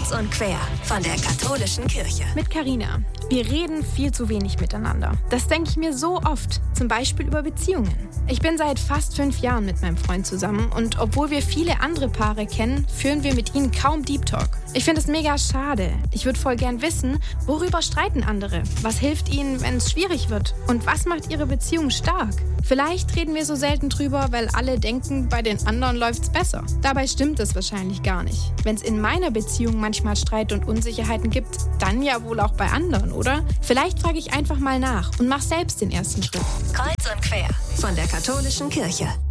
Kreuz und quer von der katholischen Kirche. Mit Carina. Wir reden viel zu wenig miteinander. Das denke ich mir so oft, zum Beispiel über Beziehungen. Ich bin seit fast 5 Jahren mit meinem Freund zusammen und obwohl wir viele andere Paare kennen, führen wir mit ihnen kaum Deep Talk. Ich finde es mega schade. Ich würde voll gern wissen, worüber streiten andere? Was hilft ihnen, wenn es schwierig wird? Und was macht ihre Beziehung stark? Vielleicht reden wir so selten drüber, weil alle denken, bei den anderen läuft's besser. Dabei stimmt es wahrscheinlich gar nicht. Wenn es in meiner Beziehung manchmal Streit und Unsicherheiten gibt, dann ja wohl auch bei anderen, oder? Vielleicht frage ich einfach mal nach und mach selbst den ersten Schritt. Kreuz und quer von der katholischen Kirche.